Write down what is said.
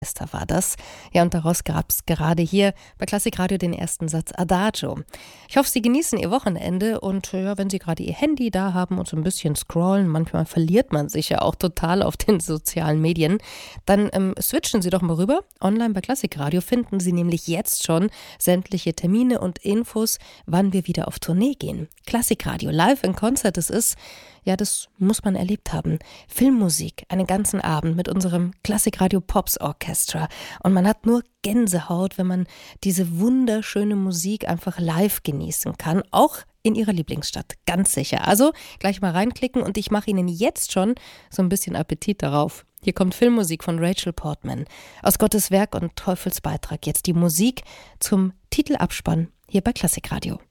Orchester war das. Ja, und daraus gab es gerade hier bei Klassikradio den ersten Satz Adagio. Ich hoffe, Sie genießen Ihr Wochenende und ja, wenn Sie gerade Ihr Handy da haben und so ein bisschen scrollen, manchmal verliert man sich ja auch total auf den sozialen Medien, dann switchen Sie doch mal rüber. Online bei Klassikradio finden Sie nämlich jetzt schon sämtliche Termine und Infos, wann wir wieder auf Tournee gehen. Klassikradio live in Konzert, das ist, ja, das muss man erlebt haben. Filmmusik, einen ganzen Abend mit unserem Klassikradio Pops Orchestra. Und man hat nur Gänsehaut, wenn man diese wunderschöne Musik einfach live genießen kann. Auch in Ihrer Lieblingsstadt, ganz sicher. Also gleich mal reinklicken und ich mache Ihnen jetzt schon so ein bisschen Appetit darauf. Hier kommt Filmmusik von Rachel Portman. Aus Gottes Werk und Teufels Beitrag jetzt die Musik zum Titelabspann hier bei Klassikradio.